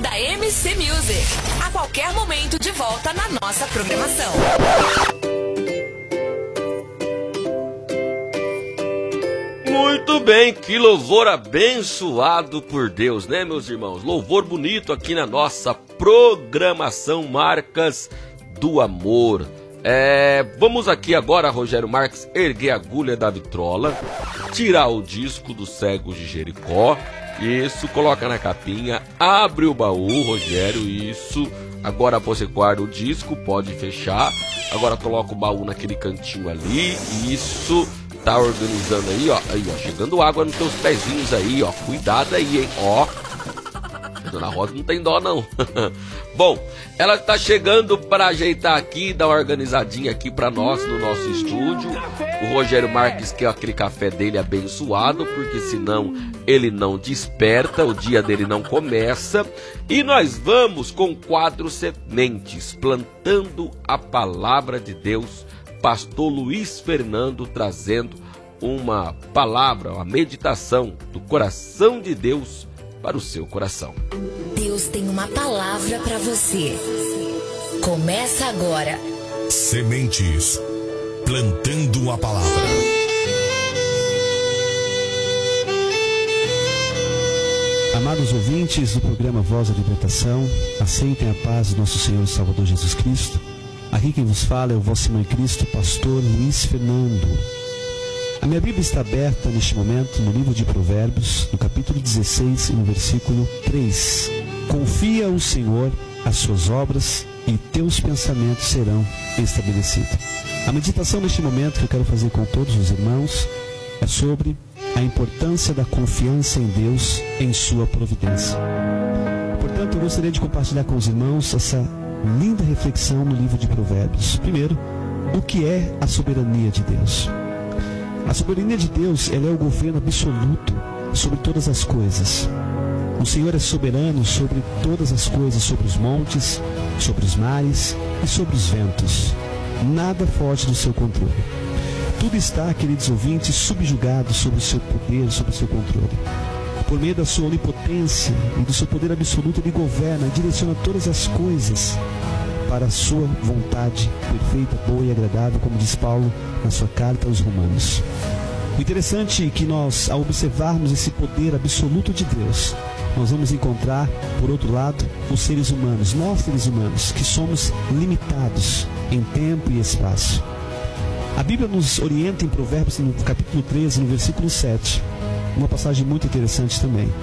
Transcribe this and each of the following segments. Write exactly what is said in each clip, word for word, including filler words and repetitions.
da M C Music. A qualquer momento de volta na nossa programação. Muito bem, que louvor abençoado por Deus, né, meus irmãos? Louvor bonito aqui na nossa programação Marcas do Amor. É, vamos aqui agora, Rogério Marques, erguer a agulha da vitrola, tirar o disco dos Cegos de Jericó, isso, coloca na capinha, abre o baú, Rogério, isso. Agora você guarda o disco, pode fechar. Agora coloca o baú naquele cantinho ali, isso. Tá organizando aí, ó, aí, ó, chegando água nos teus pezinhos aí, ó, cuidado aí, hein, ó. Dona Rosa não tem dó, não. Bom, ela tá chegando para ajeitar aqui, dar uma organizadinha aqui para nós no nosso estúdio. O Rogério Marques quer aquele café dele abençoado, porque senão ele não desperta, o dia dele não começa. E nós vamos com o quadro Sementes, plantando a palavra de Deus. Pastor Luiz Fernando trazendo uma palavra, uma meditação do coração de Deus para o seu coração. Deus tem uma palavra para você. Começa agora. Sementes, plantando a palavra. Amados ouvintes do programa Voz da Libertação, aceitem a paz do nosso Senhor e Salvador Jesus Cristo. Aqui quem vos fala é o vosso irmão em Cristo, pastor Luiz Fernando. A minha Bíblia está aberta neste momento no livro de Provérbios, no capítulo dezesseis e no versículo três. Confia ao Senhor as suas obras e teus pensamentos serão estabelecidos. A meditação neste momento que eu quero fazer com todos os irmãos é sobre a importância da confiança em Deus em sua providência. Portanto, eu gostaria de compartilhar com os irmãos essa linda reflexão no livro de Provérbios. Primeiro, o que é a soberania de Deus? A soberania de Deus, ela é o governo absoluto sobre todas as coisas. O Senhor é soberano sobre todas as coisas, sobre os montes, sobre os mares e sobre os ventos. Nada foge do seu controle. Tudo está, queridos ouvintes, subjugado sobre o seu poder, sobre o seu controle. Por meio da sua onipotência e do seu poder absoluto, Ele governa e direciona todas as coisas para a sua vontade perfeita, boa e agradável, como diz Paulo na sua carta aos Romanos. O interessante é que nós, ao observarmos esse poder absoluto de Deus, nós vamos encontrar, por outro lado, os seres humanos, nós seres humanos, que somos limitados em tempo e espaço. A Bíblia nos orienta em Provérbios, no capítulo treze, no versículo sete, uma passagem muito interessante também.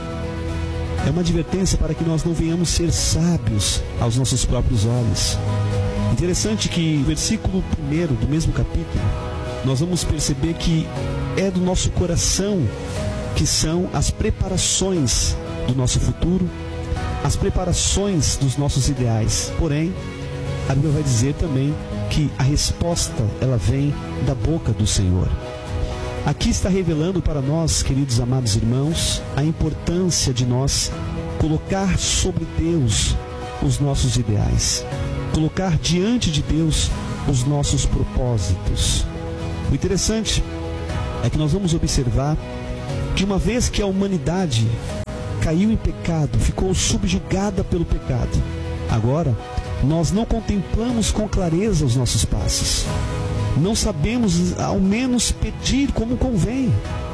É uma advertência para que nós não venhamos ser sábios aos nossos próprios olhos. Interessante que no versículo primeiro do mesmo capítulo, nós vamos perceber que é do nosso coração que são as preparações do nosso futuro, as preparações dos nossos ideais. Porém, a Bíblia vai dizer também que a resposta, ela vem da boca do Senhor. Aqui está revelando para nós, queridos amados irmãos, a importância de nós colocar sobre Deus os nossos ideais, colocar diante de Deus os nossos propósitos. O interessante é que nós vamos observar que uma vez que a humanidade caiu em pecado, ficou subjugada pelo pecado, agora nós não contemplamos com clareza os nossos passos. Não sabemos, ao menos, pedir como convém.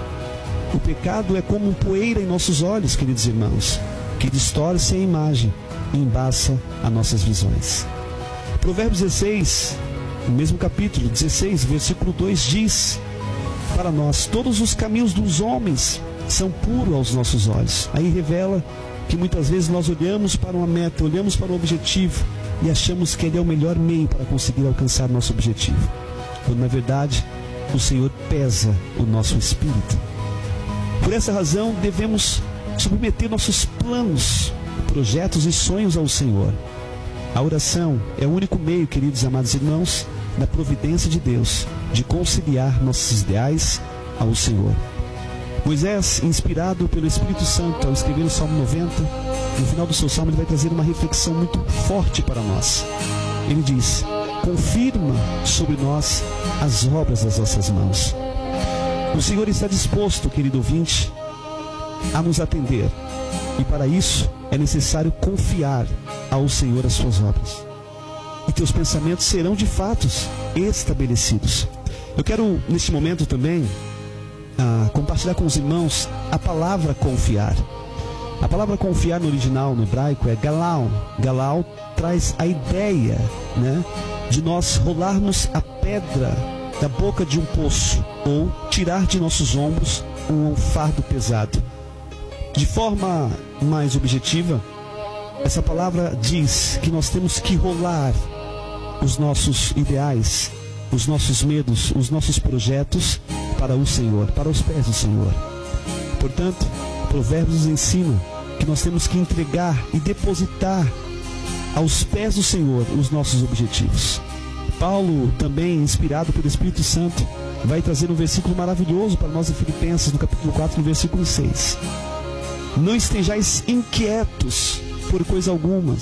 O pecado é como poeira em nossos olhos, queridos irmãos, que distorce a imagem e embaça as nossas visões. Provérbios dezesseis, no mesmo capítulo dezesseis, versículo dois, diz para nós: todos os caminhos dos homens são puros aos nossos olhos. Aí revela que muitas vezes nós olhamos para uma meta, olhamos para o objetivo e achamos que ele é o melhor meio para conseguir alcançar nosso objetivo, quando na verdade o Senhor pesa o nosso espírito. Por essa razão devemos submeter nossos planos, projetos e sonhos ao Senhor. A oração é o único meio, queridos amados irmãos, da providência de Deus, de conciliar nossos ideais ao Senhor. Moisés, inspirado pelo Espírito Santo, ao escrever o Salmo noventa, no final do seu salmo ele vai trazer uma reflexão muito forte para nós. Ele diz: confirma sobre nós as obras das nossas mãos. O Senhor está disposto, querido ouvinte, a nos atender. E para isso é necessário confiar ao Senhor as suas obras. E teus pensamentos serão de fato estabelecidos. Eu quero neste momento também ah, compartilhar com os irmãos a palavra confiar. A palavra confiar no original, no hebraico, é galau. Galau traz a ideia, né, de nós rolarmos a pedra da boca de um poço ou tirar de nossos ombros um fardo pesado. De forma mais objetiva, essa palavra diz que nós temos que rolar os nossos ideais, os nossos medos, os nossos projetos para o Senhor, para os pés do Senhor. Portanto, Provérbios nos ensina que nós temos que entregar e depositar aos pés do Senhor os nossos objetivos. Paulo, também inspirado pelo Espírito Santo, vai trazer um versículo maravilhoso para nós em Filipenses, no capítulo quatro, no versículo seis. Não estejais inquietos por coisa alguma,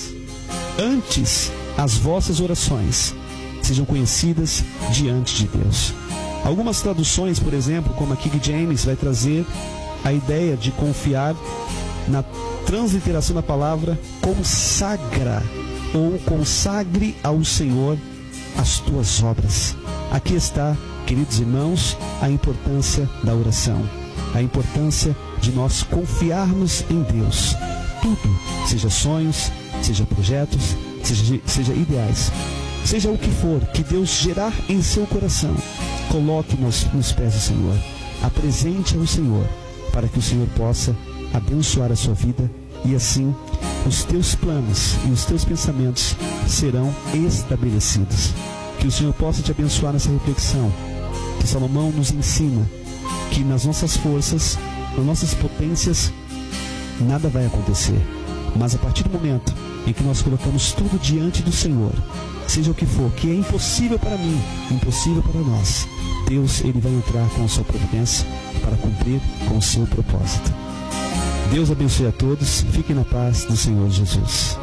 antes as vossas orações sejam conhecidas diante de Deus. Algumas traduções, por exemplo, como a King James, vai trazer a ideia de confiar na transliteração da palavra consagra, ou consagre ao Senhor as tuas obras. Aqui está, queridos irmãos, a importância da oração, a importância de nós confiarmos em Deus. Tudo, seja sonhos, seja projetos, seja, seja ideais, seja o que for que Deus gerar em seu coração, coloque-nos nos pés do Senhor, apresente ao Senhor, para que o Senhor possa abençoar a sua vida, e assim os teus planos e os teus pensamentos serão estabelecidos. Que o Senhor possa te abençoar nessa reflexão, que Salomão nos ensina que nas nossas forças, nas nossas potências, nada vai acontecer. Mas a partir do momento em que nós colocamos tudo diante do Senhor, seja o que for, que é impossível para mim, impossível para nós, Deus, Ele vai entrar com a sua providência para cumprir com o seu propósito. Deus abençoe a todos, fiquem na paz do Senhor Jesus.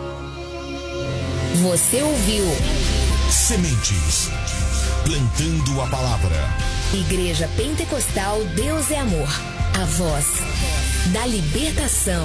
Você ouviu Sementes, plantando a palavra. Igreja Pentecostal Deus é Amor, a voz da libertação.